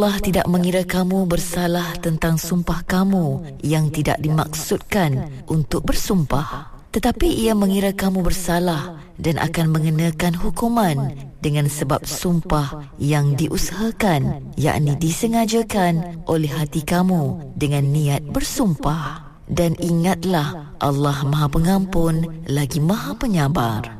Allah tidak mengira kamu bersalah tentang sumpah kamu yang tidak dimaksudkan untuk bersumpah, tetapi Ia mengira kamu bersalah dan akan mengenakan hukuman dengan sebab sumpah yang diusahakan, yakni disengajakan oleh hati kamu dengan niat bersumpah. Dan ingatlah, Allah Maha Pengampun lagi Maha Penyabar.